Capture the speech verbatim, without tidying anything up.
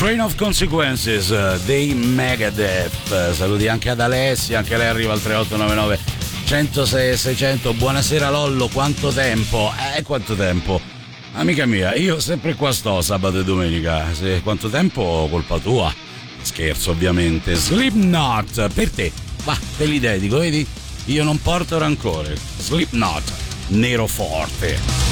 Train of Consequences dei Megadeth. Saluti anche ad Alessia, anche lei arriva al tre otto nove nove uno zero sei seicento. Buonasera Lollo, quanto tempo? Eh, quanto tempo? Amica mia, io sempre qua sto sabato e domenica. Se quanto tempo, colpa tua. Scherzo, ovviamente. Slipknot, per te. Va, te li dedico, vedi? Io non porto rancore. Slipknot, nero forte.